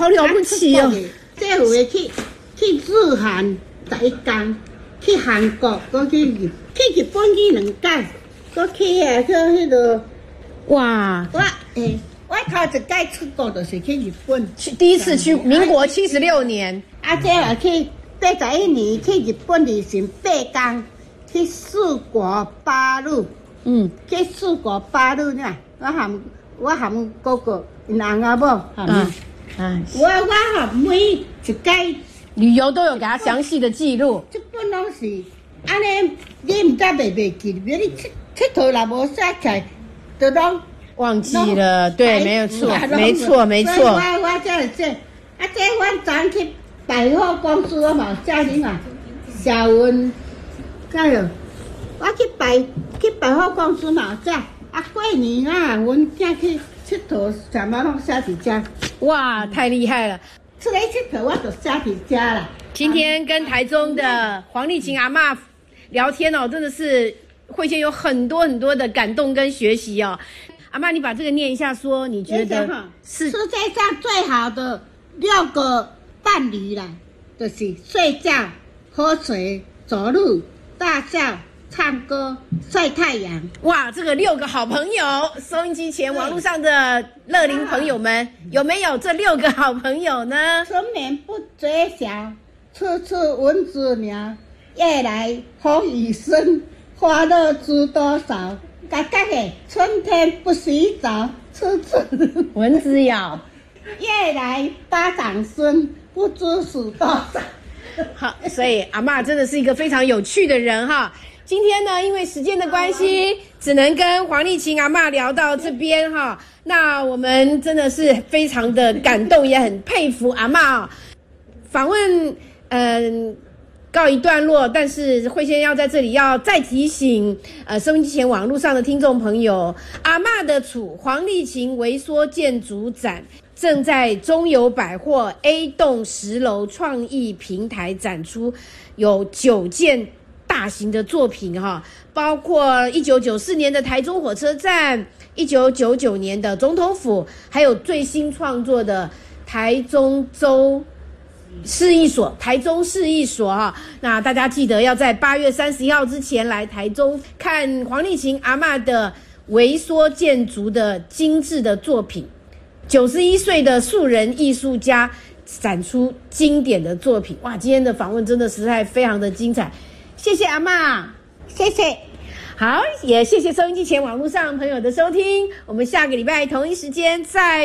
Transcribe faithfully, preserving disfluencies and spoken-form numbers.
好了不起哦！ 这有的去去日韩十一天，去韩国，搁去日去日本去两届，搁去啊去迄个哇！ 我诶，我头一届出国就是去日本， 去第一次去民国七十六年， 啊，这也去八十一年去日本旅行八天，去四国八路， 嗯， 去四国八路呢，我含我含哥哥因翁仔某含。 啊啊！ 我我哈每一届旅游都有给他详细的记录， 这本拢是安尼，你唔知袂袂记，比如你佚佚佗若无写起来，就拢忘记了。对，没有错，没错，没错。 我我这是这，啊这我昨去百货公司，我嘛有写你嘛，小文，加油！我去百去百货公司嘛有写，啊过年啊，阮囝去佚佗，什么拢写伫遮。 哇，太厉害了！ 出来佚佗，我就写伫遮啦。 今天跟台中的黄丽琴阿嬷聊天哦，真的是慧仙有很多很多的感动跟学习哦。阿嬷，你把这个念一下，说你觉得是世界上最好的六个伴侣啦，就是睡觉、喝水、走路、大笑、唱歌、晒太阳。 哇，这个六个好朋友，收音机前、网络上的乐龄朋友们，有没有这六个好朋友呢？ 春眠不觉晓，处处蚊子鸟，夜来风雨声，花乐知多少。嘎嘎的，春天不洗澡，处处蚊子咬。 夜来巴掌声，不知数多少。 好，所以阿嬷真的是一个非常有趣的人哈。今天呢，因为时间的关系，只能跟黄丽琴阿嬷聊到这边哈。那我们真的是非常的感动，也很佩服阿嬷。访问嗯告一段落，但是慧仙要在这里要再提醒呃收音机前网络上的听众朋友，阿嬷的厝黄丽琴微缩建筑展正在中友百货 A 栋十楼创意平台展出，有九件大型的作品哈，包括一九九四年的台中火车站，一九九九年的总统府，还有最新创作的台中州市役所，台中市役所哈。那大家记得要在八月三十一号之前来台中看黄丽琴阿嬷的微缩建筑的精致的作品。九十一岁的素人艺术家展出经典的作品。哇，今天的访问真的实在非常的精彩，谢谢阿嬷， 谢谢。 好，也谢谢收音机前网络上朋友的收听，我们下个礼拜同一时间再